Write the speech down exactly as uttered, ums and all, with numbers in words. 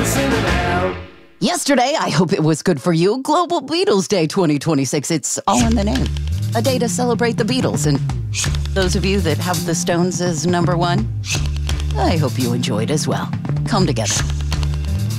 Sing it out. Yesterday, I hope it was good for you. Global Beatles Day twenty twenty-six. It's all in the name. A day to celebrate the Beatles. And those of you that have the Stones as number one, I hope you enjoyed as well. Come together.